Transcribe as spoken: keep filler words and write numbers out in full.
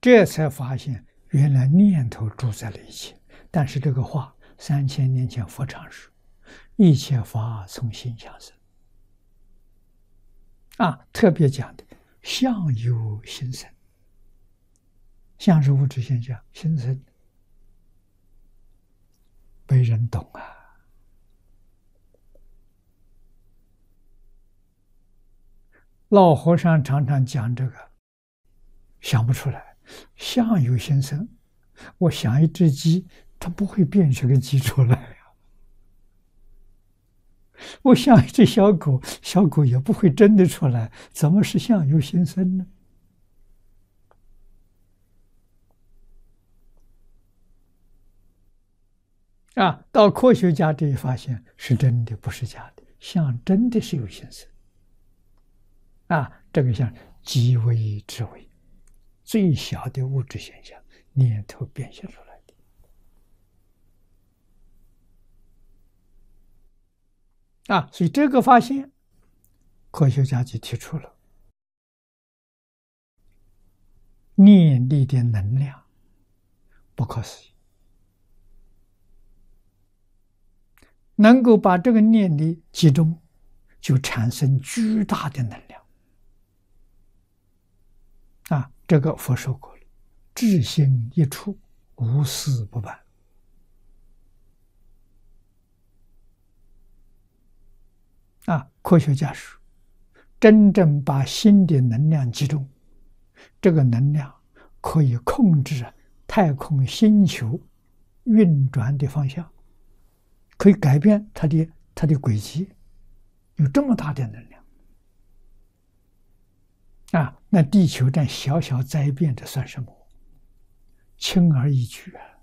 这才发现原来念头主宰了一切。但是这个话三千年前佛常说：“一切法从心想生。”啊，特别讲的相由心生，相是物质现象，心生没人懂啊。老和尚常常讲这个，想不出来。相由心生，我想一只鸡，它不会变成个鸡出来呀。我想一只小狗，小狗也不会真的出来，怎么是相由心生呢？啊，到科学家这一发现是真的，不是假的，相真的是有心生。啊，这个像极微之微，最小的物质现象，念头变现出来的。啊，所以这个发现，科学家就提出了念力的能量不可思议，能够把这个念力集中，就产生巨大的能量。啊，这个佛说过了，至心一处，无事不办。啊，科学家说，真正把心的能量集中，这个能量可以控制太空星球运转的方向，可以改变它的它的轨迹，有这么大的能量。啊，那地球这小小灾变，这算什么？轻而易举啊！